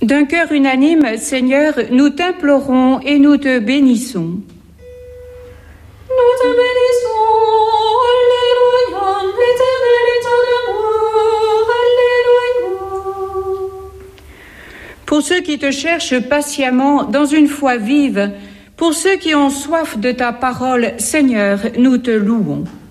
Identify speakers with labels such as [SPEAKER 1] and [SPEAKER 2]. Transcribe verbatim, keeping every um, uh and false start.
[SPEAKER 1] D'un cœur unanime, Seigneur, nous t'implorons et nous te bénissons.
[SPEAKER 2] Nous te bénissons, Alléluia, l'Éternel est ton amour, Alléluia.
[SPEAKER 1] Pour ceux qui te cherchent patiemment dans une foi vive, pour ceux qui ont soif de ta parole, Seigneur, nous te louons.